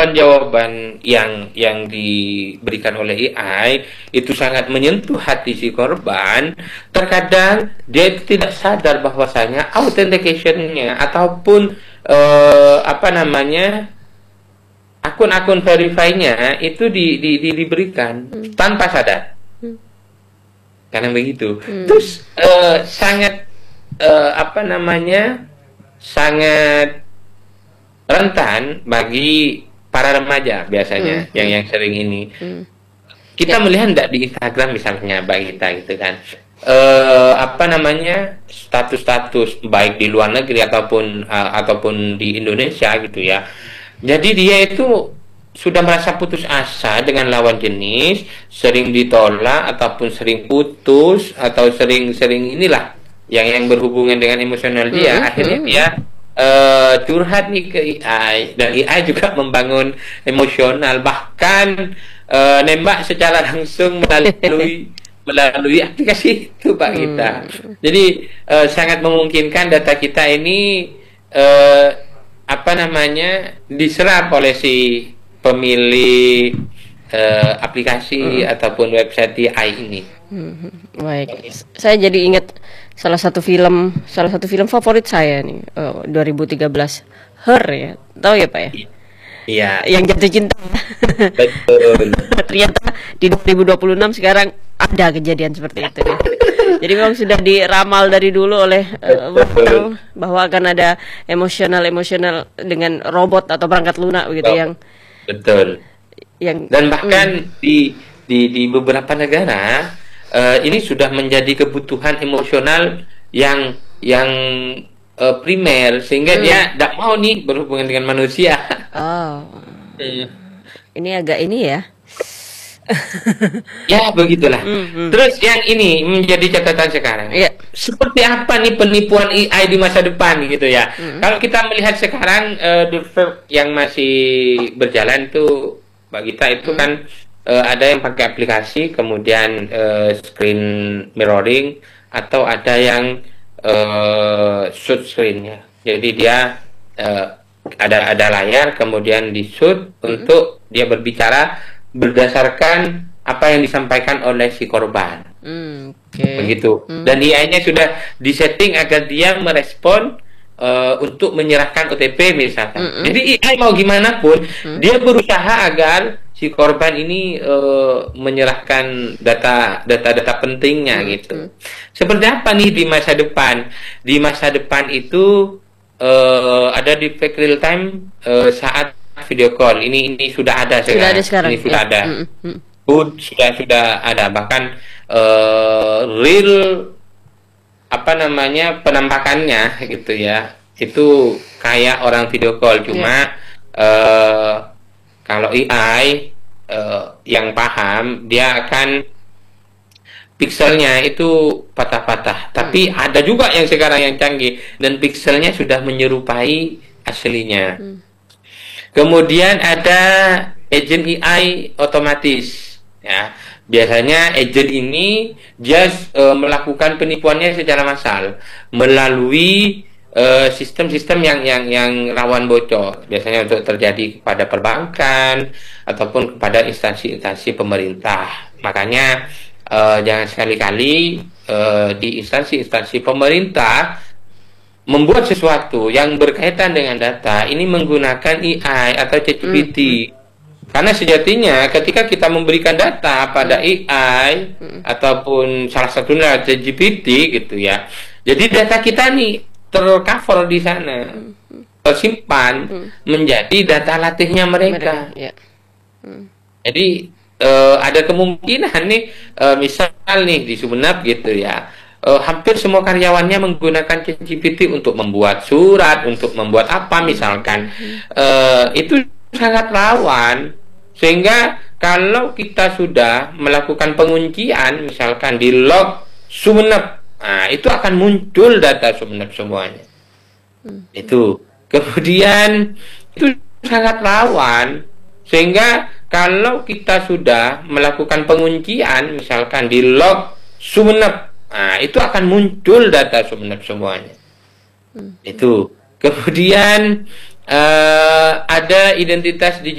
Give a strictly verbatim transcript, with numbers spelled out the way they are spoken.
jawaban-jawaban yang yang diberikan oleh A I itu sangat menyentuh hati si korban, terkadang dia itu tidak sadar bahwasanya authentication-nya ataupun eh, apa namanya akun-akun verify-nya itu di, di, di, diberikan hmm. tanpa sadar. Hmm. Karena begitu. Hmm. Terus eh, sangat eh, apa namanya sangat rentan bagi para remaja biasanya hmm. yang yang sering ini. Hmm. Kita ya. melihat enggak di Instagram misalnya bagi kita gitu kan. Eh, apa namanya status-status baik di luar negeri ataupun uh, ataupun di Indonesia gitu ya. Jadi dia itu sudah merasa putus asa dengan lawan jenis, sering ditolak ataupun sering putus atau sering-sering inilah yang yang berhubungan dengan emosional dia. Hmm. Akhirnya dia Uh, curhat nih ke A I, dan A I juga membangun emosional, bahkan uh, nembak secara langsung melalui melalui aplikasi itu Pak kita. Hmm. Jadi uh, sangat memungkinkan data kita ini uh, apa namanya diserap oleh si pemilik uh, aplikasi hmm. ataupun website A I ini. Hmm, baik, saya jadi ingat salah satu film, salah satu film favorit saya nih, oh, dua ribu tiga belas, Her ya, tahu ya Pak ya? Iya. Yang jatuh cinta. Betul. Ternyata di dua ribu dua puluh enam sekarang ada kejadian seperti itu ya. Jadi memang sudah diramal dari dulu oleh uh, bahwa akan ada emosional-emosional dengan robot atau perangkat lunak begitu oh, yang. Betul. Yang dan bahkan hmm. di di di beberapa negara uh, ini sudah menjadi kebutuhan emosional yang yang uh, primer, sehingga hmm. dia tidak mau nih berhubungan dengan manusia. Oh, hmm. ini agak ini ya. Ya begitulah. Hmm, hmm. Terus yang ini menjadi catatan sekarang. Yeah. Seperti apa nih penipuan A I di masa depan gitu ya? Hmm. Kalau kita melihat sekarang uh, yang masih berjalan tuh, bagi kita itu hmm. kan uh, ada yang pakai aplikasi, kemudian uh, screen mirroring, atau ada yang uh, shoot screen-nya. Jadi dia uh, ada ada layar, kemudian di shoot hmm. untuk dia berbicara berdasarkan apa yang disampaikan oleh si korban. Hmm, okay. Begitu. Hmm. Dan A I-nya sudah disetting agar dia merespon Uh, untuk menyerahkan O T P misalkan. Mm -mm. Jadi A I mau gimana pun mm. dia berusaha agar si korban ini uh, menyerahkan data data-data pentingnya mm. gitu. Mm. Seperti apa nih di masa depan? Di masa depan itu uh, ada di fake real time uh, saat video call. Ini ini sudah ada sekarang. Sudah ada sekarang. Ini sudah ya. ada. Mm -mm. Sudah sudah ada, bahkan uh, real apa namanya penampakannya gitu ya, itu kayak orang video call, cuma yeah. uh, kalau A I uh, yang paham dia akan pixelnya itu patah-patah, tapi hmm. ada juga yang sekarang yang canggih dan pixelnya sudah menyerupai aslinya. hmm. Kemudian ada agent A I otomatis ya. Biasanya agent ini dia uh, melakukan penipuannya secara massal melalui sistem-sistem uh, yang yang yang rawan bocor. Biasanya untuk terjadi kepada perbankan ataupun kepada instansi-instansi pemerintah. Makanya uh, jangan sekali-kali uh, di instansi-instansi pemerintah membuat sesuatu yang berkaitan dengan data ini menggunakan A I atau ChatGPT. Hmm. Karena sejatinya ketika kita memberikan data pada A I hmm. ataupun salah satunya ChatGPT gitu ya, jadi data kita nih tercover di sana, hmm. tersimpan hmm. menjadi data latihnya mereka. mereka ya. hmm. Jadi uh, ada kemungkinan nih, uh, misal nih di Sumeneb gitu ya, uh, hampir semua karyawannya menggunakan ChatGPT untuk membuat surat, untuk membuat apa misalkan, hmm. uh, itu sangat rawan. Sehingga kalau kita sudah melakukan penguncian misalkan di log Sumeneb, nah itu akan muncul data Sumeneb semuanya. Hmm. Itu kemudian itu sangat rawan, sehingga kalau kita sudah melakukan penguncian misalkan di log Sumeneb, nah itu akan muncul data Sumeneb semuanya. Hmm. Itu kemudian uh, ada identitas digital